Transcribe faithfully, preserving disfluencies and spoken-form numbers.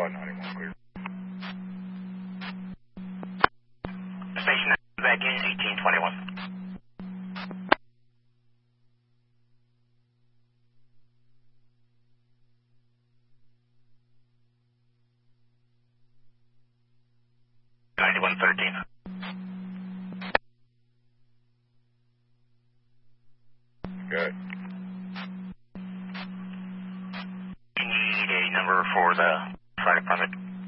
ninety-one clear. Station back in eighteen twenty-one. ninety-one thirteen. Good. You need a number for the fire department.